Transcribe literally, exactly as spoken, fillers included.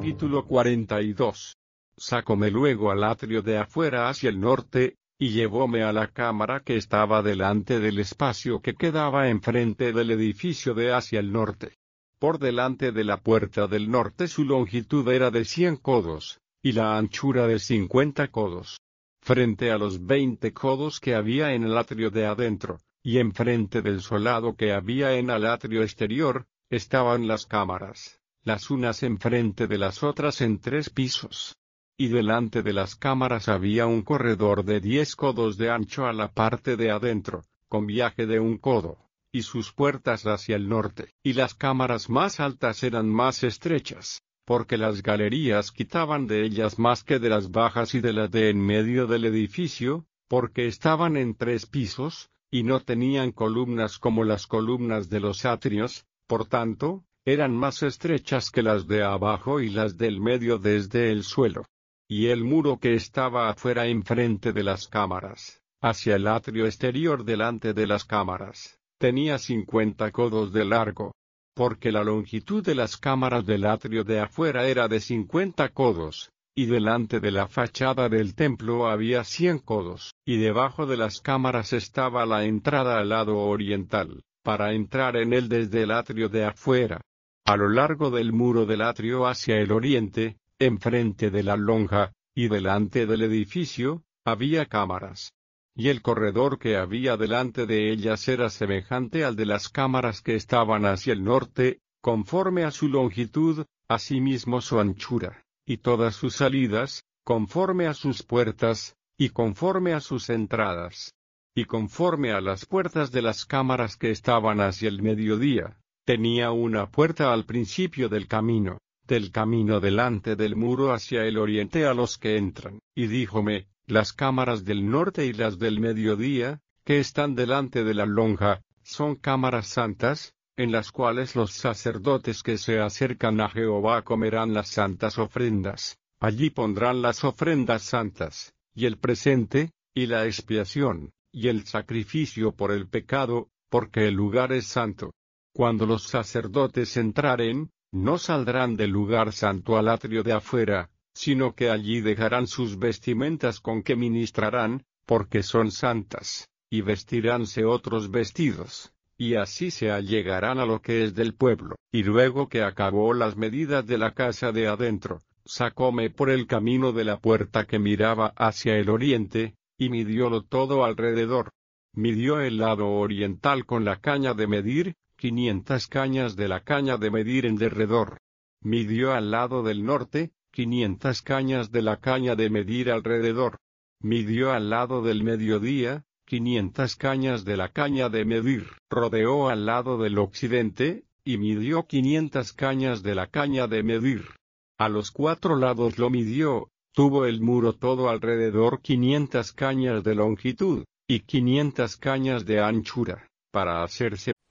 Capítulo cuarenta y dos. Sacóme luego al atrio de afuera hacia el norte, y llevóme a la cámara que estaba delante del espacio que quedaba enfrente del edificio de hacia el norte. Por delante de la puerta del norte su longitud era de cien codos, y la anchura de cincuenta codos. Frente a los veinte codos que había en el atrio de adentro, y enfrente del solado que había en el atrio exterior, estaban las cámaras, las unas enfrente de las otras en tres pisos. Y delante de las cámaras había un corredor de diez codos de ancho a la parte de adentro, con viaje de un codo, y sus puertas hacia el norte. Y las cámaras más altas eran más estrechas, porque las galerías quitaban de ellas más que de las bajas y de las de en medio del edificio, porque estaban en tres pisos, y no tenían columnas como las columnas de los atrios, por tanto, eran más estrechas que las de abajo y las del medio desde el suelo. Y el muro que estaba afuera enfrente de las cámaras, hacia el atrio exterior delante de las cámaras, tenía cincuenta codos de largo, porque la longitud de las cámaras del atrio de afuera era de cincuenta codos, y delante de la fachada del templo había cien codos, y debajo de las cámaras estaba la entrada al lado oriental, para entrar en él desde el atrio de afuera. A lo largo del muro del atrio hacia el oriente, enfrente de la lonja, y delante del edificio, había cámaras. Y el corredor que había delante de ellas era semejante al de las cámaras que estaban hacia el norte, conforme a su longitud, asimismo su anchura, y todas sus salidas, conforme a sus puertas, y conforme a sus entradas. Y conforme a las puertas de las cámaras que estaban hacia el mediodía, tenía una puerta al principio del camino, del camino delante del muro hacia el oriente a los que entran. Y díjome, las cámaras del norte y las del mediodía, que están delante de la lonja, son cámaras santas, en las cuales los sacerdotes que se acercan a Jehová comerán las santas ofrendas. Allí pondrán las ofrendas santas, y el presente, y la expiación, y el sacrificio por el pecado, porque el lugar es santo. Cuando los sacerdotes entraren, no saldrán del lugar santo al atrio de afuera, sino que allí dejarán sus vestimentas con que ministrarán, porque son santas, y vestiránse otros vestidos, y así se allegarán a lo que es del pueblo. Y luego que acabó las medidas de la casa de adentro, sacóme por el camino de la puerta que miraba hacia el oriente, y midiólo todo alrededor. Midió el lado oriental con la caña de medir, quinientas cañas de la caña de medir en derredor. Midió al lado del norte, quinientas cañas de la caña de medir alrededor. Midió al lado del mediodía, quinientas cañas de la caña de medir. Rodeó al lado del occidente, y midió quinientas cañas de la caña de medir. A los cuatro lados lo midió, tuvo el muro todo alrededor quinientas cañas de longitud, y quinientas cañas de anchura, para hacerse